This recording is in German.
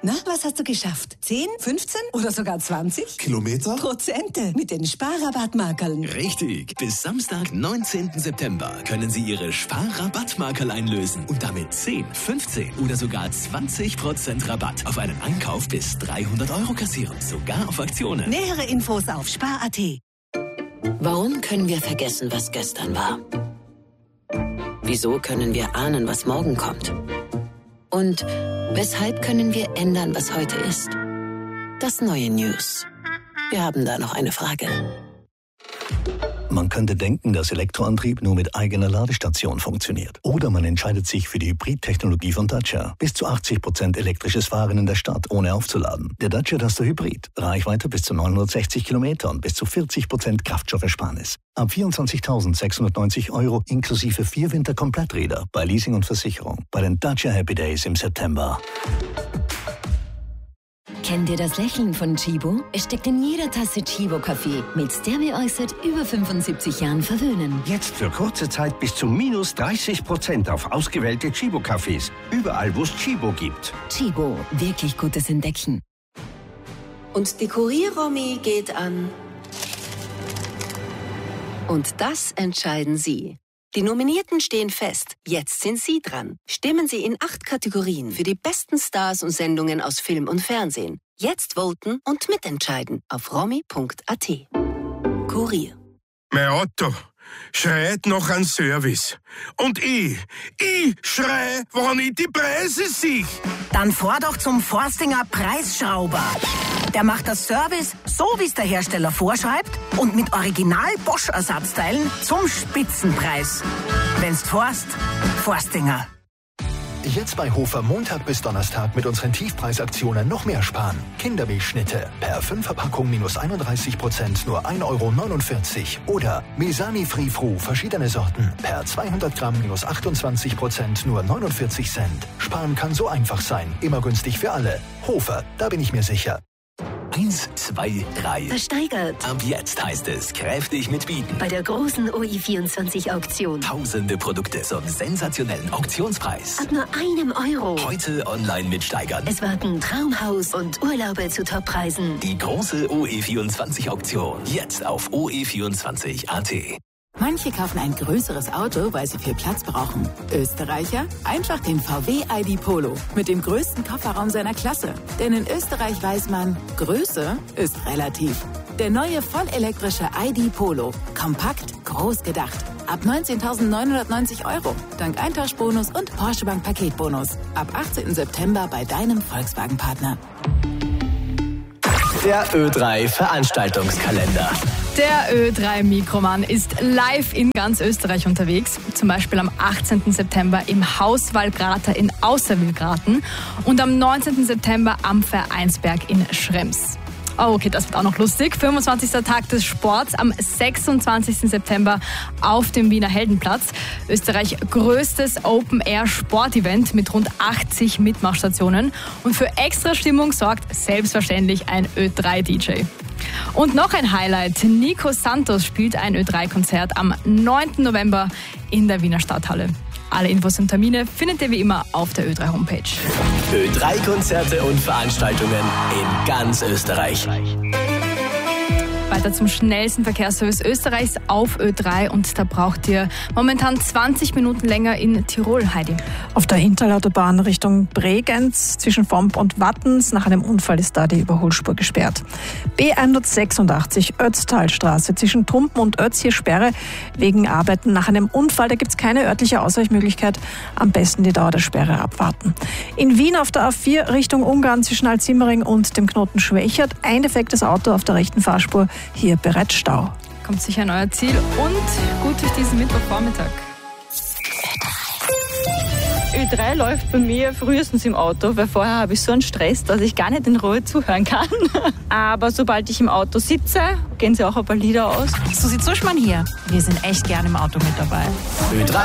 Na, was hast du geschafft? 10, 15 oder sogar 20? Kilometer? Prozente mit den Sparrabattmarkerln. Richtig. Bis Samstag, 19. September können Sie Ihre Sparrabattmarkerl einlösen und damit 10, 15 oder sogar 20% Rabatt auf einen Einkauf bis 300 € kassieren. Sogar auf Aktionen. Nähere Infos auf spar.at. Warum können wir vergessen, was gestern war? Wieso können wir ahnen, was morgen kommt? Und weshalb können wir ändern, was heute ist? Das neue News. Wir haben da noch eine Frage. Man könnte denken, dass Elektroantrieb nur mit eigener Ladestation funktioniert. Oder man entscheidet sich für die Hybrid-Technologie von Dacia. Bis zu 80% elektrisches Fahren in der Stadt, ohne aufzuladen. Der Dacia Duster Hybrid. Reichweite bis zu 960 Kilometer und bis zu 40% Kraftstoffersparnis. Ab 24.690 € inklusive 4 Winterkompletträder bei Leasing und Versicherung. Bei den Dacia Happy Days im September. Kennt ihr das Lächeln von Chibo? Es steckt in jeder Tasse Chibo-Kaffee, mit der wir euch seit über 75 Jahren verwöhnen. Jetzt für kurze Zeit bis zu minus 30% auf ausgewählte Chibo-Cafés. Überall, wo es Chibo gibt. Chibo, wirklich gutes Entdecken. Und die Kurier-Romy geht an. Und das entscheiden Sie. Die Nominierten stehen fest. Jetzt sind Sie dran. Stimmen Sie in 8 Kategorien für die besten Stars und Sendungen aus Film und Fernsehen. Jetzt voten und mitentscheiden auf romy.at. Kurier. Mein Auto schreit nach einem Service. Und ich schrei, wenn ich die Preise sehe. Dann fahr doch zum Forstinger Preisschrauber. Der macht das Service, so wie es der Hersteller vorschreibt und mit Original Bosch-Ersatzteilen zum Spitzenpreis. Wenn's fährst, Forstinger. Jetzt bei Hofer Montag bis Donnerstag mit unseren Tiefpreisaktionen noch mehr sparen. Kindermilchschnitte per 5er-Packung minus 31%, nur 1,49 €. Oder Mesani Free Fru, verschiedene Sorten, per 200 Gramm minus 28%, nur 49 Cent. Sparen kann so einfach sein, immer günstig für alle. Hofer, da bin ich mir sicher. 1, 2, 3. Versteigert. Ab jetzt heißt es kräftig mitbieten. Bei der großen OI24-Auktion. Tausende Produkte zum sensationellen Auktionspreis. Ab nur €1. Heute online mitsteigern. Es warten Traumhaus und Urlaube zu Toppreisen. Die große OE24-Auktion. Jetzt auf OE24.at. Manche kaufen ein größeres Auto, weil sie viel Platz brauchen. Österreicher? Einfach den VW ID Polo mit dem größten Kofferraum seiner Klasse. Denn in Österreich weiß man, Größe ist relativ. Der neue vollelektrische ID Polo. Kompakt, groß gedacht. Ab 19.990 €. Dank Eintauschbonus und Porsche Bank Paketbonus. Ab 18. September bei deinem Volkswagen-Partner. Der Ö3 Veranstaltungskalender. Der Ö3 Mikroman ist live in ganz Österreich unterwegs. Zum Beispiel am 18. September im Haus Wallgrater in Außerwillgraten und am 19. September am Vereinsberg in Schrems. Oh, okay, das wird auch noch lustig. 25. Tag des Sports am 26. September auf dem Wiener Heldenplatz. Österreich größtes Open-Air-Sportevent mit rund 80 Mitmachstationen. Und für extra Stimmung sorgt selbstverständlich ein Ö3-DJ. Und noch ein Highlight. Nico Santos spielt ein Ö3-Konzert am 9. November in der Wiener Stadthalle. Alle Infos und Termine findet ihr wie immer auf der Ö3-Homepage. Ö3-Konzerte und Veranstaltungen in ganz Österreich. Weiter zum schnellsten Verkehrsservice Österreichs auf Ö3 und da braucht ihr momentan 20 Minuten länger in Tirol, Heidi. Auf der Interlautobahn Richtung Bregenz zwischen Vomp und Wattens. Nach einem Unfall ist da die Überholspur gesperrt. B186 Ötztalstraße zwischen Tumpen und Ötz, hier Sperre wegen Arbeiten nach einem Unfall. Da gibt es keine örtliche Ausweichmöglichkeit. Am besten die Dauer der Sperre abwarten. In Wien auf der A4 Richtung Ungarn zwischen Altsimmering und dem Knoten Schwächert. Ein defektes Auto auf der rechten Fahrspur. Hier bereits Stau. Kommt sicher an euer Ziel und gut durch diesen Mittwochvormittag. Ö3 läuft bei mir frühestens im Auto, weil vorher habe ich so einen Stress, dass ich gar nicht in Ruhe zuhören kann. Aber sobald ich im Auto sitze, gehen sie auch ein paar Lieder aus. Susi Zuschmann hier. Wir sind echt gerne im Auto mit dabei. Ö3